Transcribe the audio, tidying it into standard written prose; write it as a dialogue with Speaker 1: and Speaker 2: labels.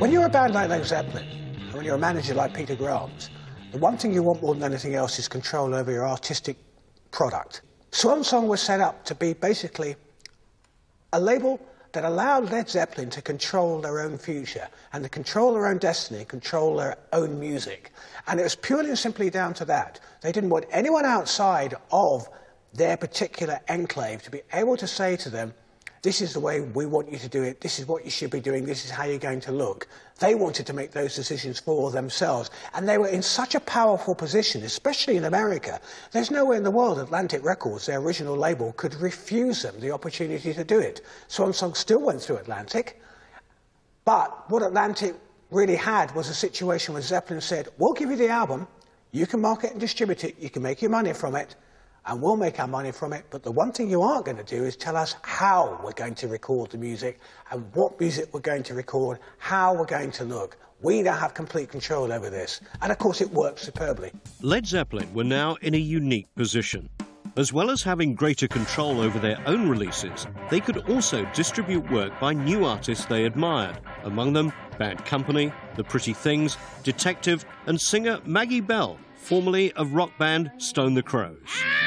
Speaker 1: When you're a band like Led Zeppelin, and when you're a manager like Peter Grant, the one thing you want more than anything else is control over your artistic product. Swan Song was set up to be basically a label that allowed Led Zeppelin to control their own future and to control their own destiny, control their own music. And it was purely and simply down to that. They didn't want anyone outside of their particular enclave to be able to say to them, this is the way we want you to do it, this is what you should be doing, this is how you're going to look. They wanted to make those decisions for themselves. And they were in such a powerful position, especially in America. There's nowhere in the world Atlantic Records, their original label, could refuse them the opportunity to do it. Swan Song still went through Atlantic. But what Atlantic really had was a situation where Zeppelin said, we'll give you the album, you can market and distribute it, you can make your money from it, and we'll make our money from it, but the one thing you aren't going to do is tell us how we're going to record the music and what music we're going to record, how we're going to look. We now have complete control over this. And of course it worked superbly.
Speaker 2: Led Zeppelin were now in a unique position. As well as having greater control over their own releases, they could also distribute work by new artists they admired, among them Bad Company, The Pretty Things, Detective and singer Maggie Bell, formerly of rock band Stone the Crows.